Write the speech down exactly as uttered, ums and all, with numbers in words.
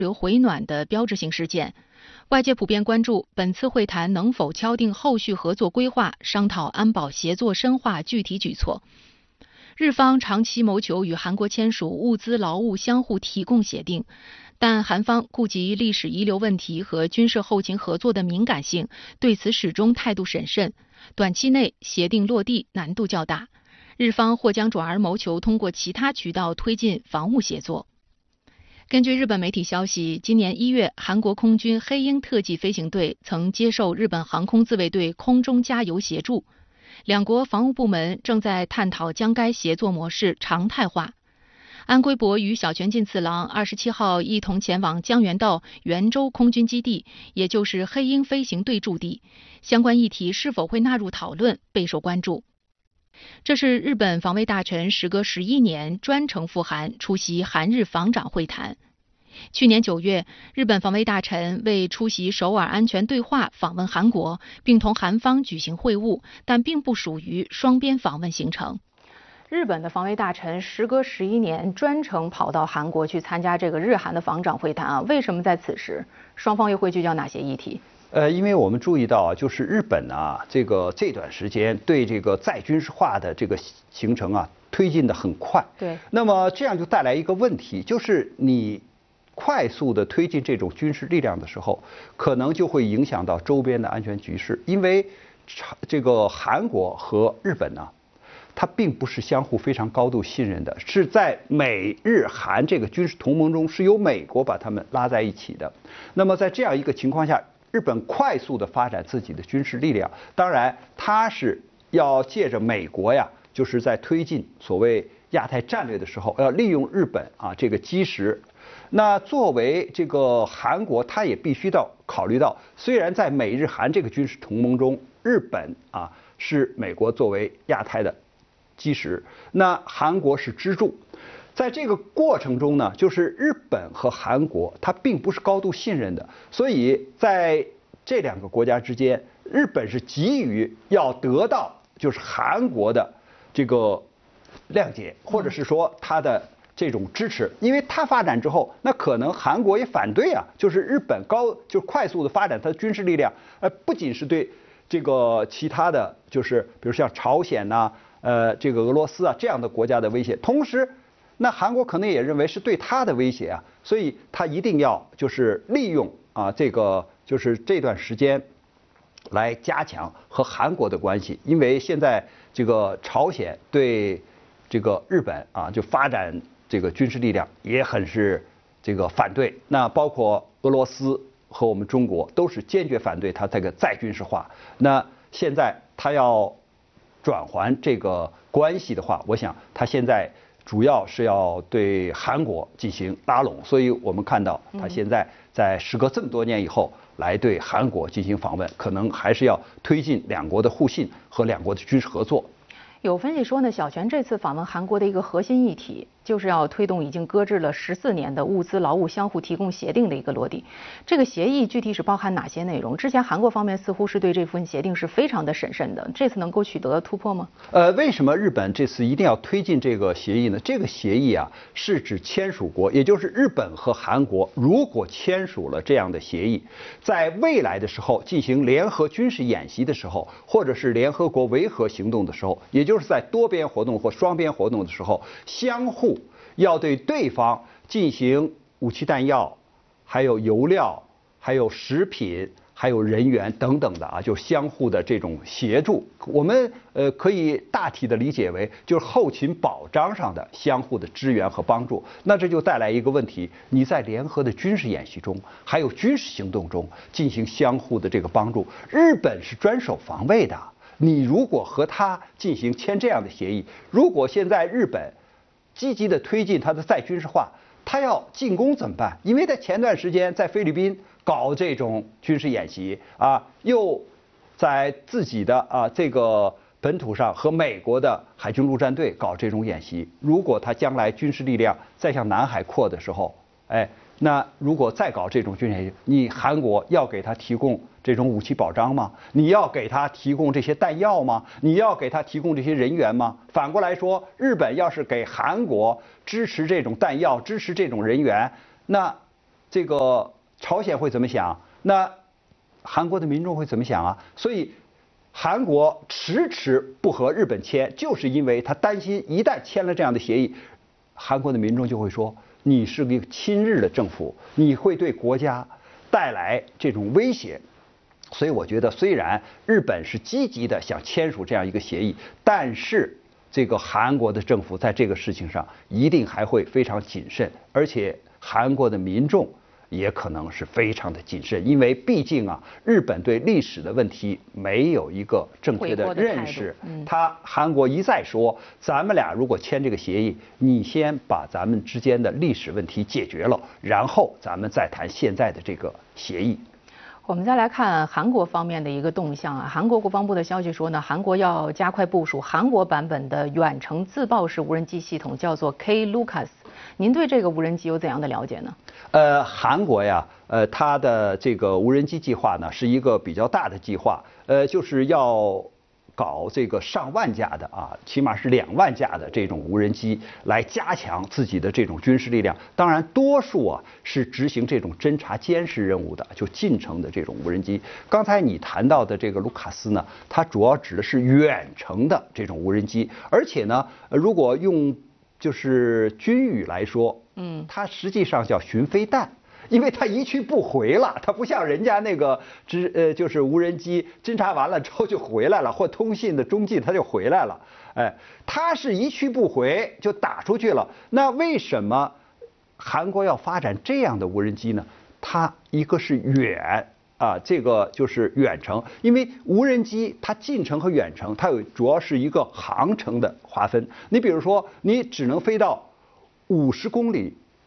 流回暖的标志性事件。外界普遍关注本次会谈能否敲定后续合作规划，商讨安保协作深化具体举措。日方长期谋求与韩国签署物资劳务相互提供协定，但韩方顾及历史遗留问题和军事后勤合作的敏感性，对此始终态度审慎，短期内协定落地难度较大。日方或将转而谋求通过其他渠道推进防务协作。根据日本媒体消息，今年一月，韩国空军黑鹰特技飞行队曾接受日本航空自卫队空中加油协助。两国防务部门正在探讨将该协作模式常态化。安圭博与小泉进次郎二十七号一同前往江原道元州空军基地，也就是黑鹰飞行队驻地。相关议题是否会纳入讨论，备受关注。这是日本防卫大臣时隔十一年专程赴韩出席韩日防长会谈。去年九月，日本防卫大臣为出席首尔安全对话访问韩国，并同韩方举行会晤，但并不属于双边访问行程。日本的防卫大臣时隔十一年专程跑到韩国去参加这个日韩的防长会谈啊，为什么在此时双方又会聚焦哪些议题？ 呃，因为我们注意到啊，就是日本啊，这个这段时间对这个再军事化的这个行程啊推进的很快。 对。 那么这样就带来一个问题，就是你快速的推进这种军事力量的时候，可能就会影响到周边的安全局势，因为这个韩国和日本呢、啊，它并不是相互非常高度信任的，是在美日韩这个军事同盟中是由美国把他们拉在一起的。那么在这样一个情况下，日本快速的发展自己的军事力量，当然它是要借着美国呀，就是在推进所谓亚太战略的时候，要利用日本啊这个基石。那作为这个韩国，它也必须到考虑到，虽然在美日韩这个军事同盟中，日本啊是美国作为亚太的基石，那韩国是支柱。在这个过程中呢，就是日本和韩国它并不是高度信任的，所以在这两个国家之间，日本是急于要得到就是韩国的这个谅解，或者是说它的这种支持，因为它发展之后，那可能韩国也反对啊，就是日本高就快速的发展它的军事力量，呃，不仅是对这个其他的就是比如像朝鲜呐、啊，呃，这个俄罗斯啊这样的国家的威胁，同时。那韩国可能也认为是对他的威胁啊，所以他一定要就是利用啊这个就是这段时间来加强和韩国的关系，因为现在这个朝鲜对这个日本啊就发展这个军事力量也很是这个反对，那包括俄罗斯和我们中国都是坚决反对他这个再军事化。那现在他要转还这个关系的话，我想他现在。主要是要对韩国进行拉拢，所以我们看到他现在在时隔这么多年以后来对韩国进行访问，可能还是要推进两国的互信和两国的军事合作。 有分析说呢，小泉这次访问韩国的一个核心议题，就是要推动已经搁置了十四年的物资劳务相互提供协定的一个落地。这个协议具体是包含哪些内容？之前韩国方面似乎是对这份协定是非常的审慎的，这次能够取得突破吗？ 呃，为什么日本这次一定要推进这个协议呢？这个协议啊，是指签署国，也就是日本和韩国，如果签署了这样的协议，在未来的时候进行联合军事演习的时候，或者是联合国维和行动的时候，也就就是在多边活动或双边活动的时候，相互要对对方进行武器弹药、还有油料、还有食品、还有人员等等的啊，就相互的这种协助。我们呃可以大体的理解为，就是后勤保障上的相互的支援和帮助。那这就带来一个问题：你在联合的军事演习中，还有军事行动中进行相互的这个帮助。日本是专守防卫的。你如果和他进行签这样的协议，如果现在日本积极的推进它的再军事化，他要进攻怎么办？因为在前段时间在菲律宾搞这种军事演习啊，又在自己的啊这个本土上和美国的海军陆战队搞这种演习。如果他将来军事力量再向南海扩的时候，哎，那如果再搞这种军事演习，你韩国要给他提供这种武器保障吗？你要给他提供这些弹药吗？你要给他提供这些人员吗？反过来说，日本要是给韩国支持这种弹药、支持这种人员，那这个朝鲜会怎么想？那韩国的民众会怎么想啊？所以。韩国迟迟不和日本签，就是因为他担心一旦签了这样的协议，韩国的民众就会说你是个亲日的政府，你会对国家带来这种威胁。所以我觉得，虽然日本是积极的想签署这样一个协议，但是这个韩国的政府在这个事情上一定还会非常谨慎，而且韩国的民众。也可能是非常的谨慎，因为毕竟啊，日本对历史的问题没有一个正确的认识。嗯、他韩国一再说，咱们俩如果签这个协议，你先把咱们之间的历史问题解决了，然后咱们再谈现在的这个协议。 我们再来看韩国方面的一个动向啊，韩国国防部的消息说呢，韩国要加快部署韩国版本的远程自爆式无人机系统，叫做 K Lucas。您对这个无人机有怎样的了解呢？ 呃，韩国呀，呃，它的这个无人机计划呢，是一个比较大的计划，呃，就是要搞这个上万架的啊，起码是两万架的这种无人机，来加强自己的这种军事力量。当然，多数啊是执行这种侦察监视任务的，就近程的这种无人机。刚才你谈到的这个卢卡斯呢，它主要指的是远程的这种无人机，而且呢，如果用就是军语来说，嗯，它实际上叫巡飞弹，因为它一去不回了，它不像人家那个侦呃就是无人机侦察完了之后就回来了，或通信的中继它就回来了，哎，它是一去不回就打出去了。那为什么韩国要发展这样的无人机呢？它一个是远。啊，这个就是远程，因为无人机它近程和远程，它有主要是一个航程的划分。你比如说，你只能飞到五十公里